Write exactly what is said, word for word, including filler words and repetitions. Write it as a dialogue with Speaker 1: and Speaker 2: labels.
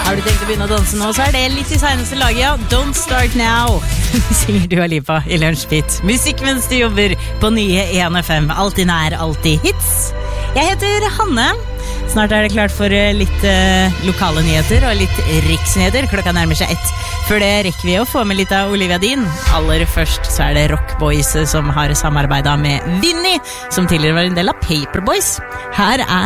Speaker 1: Har du tenkt å begynne å danse nå, så er det litt i seneste laget, ja. Don't start now. Synger Dua Lipa i Lunsjbit. Musikk mens du jobber på nye en F M. Alltid nær, alltid hits. Jeg heter Hanne. Snart er det klart for litt uh, lokale nyheter og litt riksnyheter. Klokka nærmer seg ett. Før det rekker vi å få med litt av Olivia Dean. Aller først så er det Rock Boys som har samarbeidet med Vinny, som tidligere var en del av Paperboys. Her er